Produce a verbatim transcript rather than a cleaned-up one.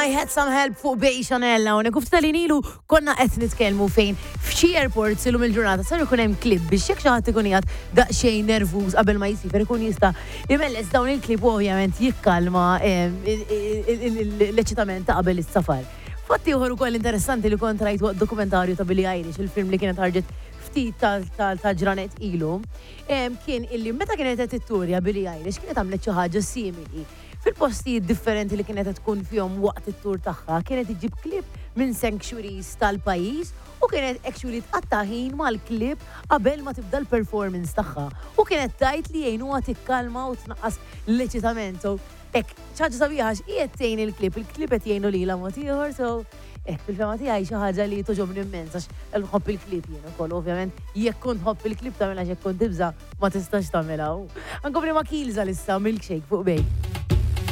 I had some help fuq Bej Chanel hawnhekk u ftit ilu konna qed nitkellmu fejn f'xi airports illum il-ġurnata sar ikun hemm klib biex jekk xi ħadd ikun qiegħed daqsxejn nervuż qabel ma jsifer ikun jista' imelles dawn il-klib u ovvjament jikkalma l-eċitament ta' qabel is-safar. Fatti uħor ukoll interessanti li kont rajt waqt dokumentarju ta' Billie Eilish, il-film li kienet ħarġet ftit ta' ġranet ilu, kien illi meta kienet qed titturja Billie Eilish kienet għamlet xi ħaġa simili. Fil-postijiet differenti li kienet tkun fihom waqt it-tur tagħha, kienet iġib klip minn sanctuaries tal-pajjiż u kienet actually tqatta' ħin mal-klip qabel ma tibda l-performance tagħha. U kienet tajt li jgħinuha tikkalma u tnaqqas l-eċitament. Ek, ċaġa sabiħax, qiegħed tgħin il-klip, il-klip qed jgħinu lilha mod ieħor, so ek fil-fema tiegħi xi ħaġa li toġobni immens għax nħobb il-klip jien ukoll, ovvjament jekk kont nħobb il-klip tagħmilha x'jekk kont tibża ma tistax tagħmilha. Ankompli ma' Kilza lissa milkshake fuq Bej.